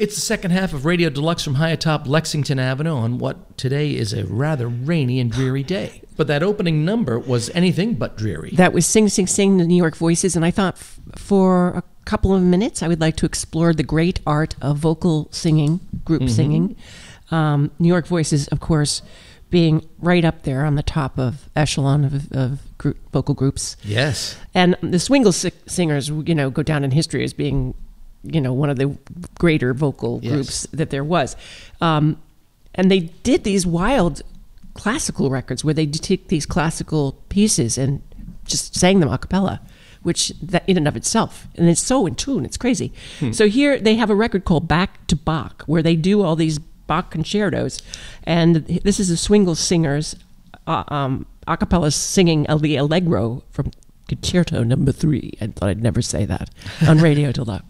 It's the second half of Radio Deluxe from high atop Lexington Avenue on what today is a rather rainy and dreary day. But that opening number was anything but dreary. That was Sing, Sing, Sing, the New York Voices, and I thought for a couple of minutes I would like to explore the great art of vocal singing, group singing. New York Voices, of course, being right up there on the top of echelon of vocal groups. Yes. And the Swingle Singers, go down in history as being one of the greater vocal groups that there was. And they did these wild classical records where they take these classical pieces and just sang them a cappella, which that in and of itself, and it's so in tune, it's crazy. So here they have a record called Back to Bach, where they do all these Bach concertos. And this is the Swingle Singers a cappella singing the Allegro from Concerto No. 3. I thought I'd never say that on Radio Deluxe.